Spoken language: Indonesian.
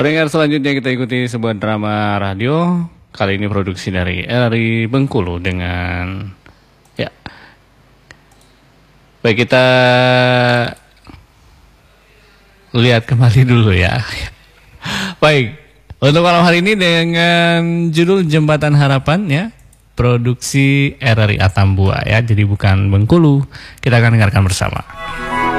Pendengar selanjutnya kita ikuti sebuah drama radio. Kali ini produksi dari RRI Bengkulu dengan ya. Baik, kita lihat kembali dulu ya. Baik, untuk malam hari ini dengan judul Jembatan Harapan ya, produksi RRI Atambua ya, jadi bukan Bengkulu. Kita akan dengarkan bersama.